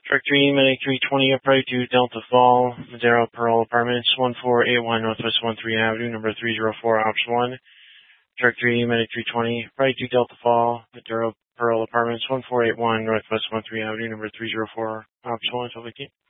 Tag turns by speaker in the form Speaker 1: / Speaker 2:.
Speaker 1: Directory Medic 320 upright to Delta Fall, Madero Pearl Apartments, 1481 Northwest 13 Avenue, number 304, option 1. Directory Medic 320 upright to Delta Fall, Madero Pearl Apartments, 1481 Northwest 13 Avenue, number 304, option 1.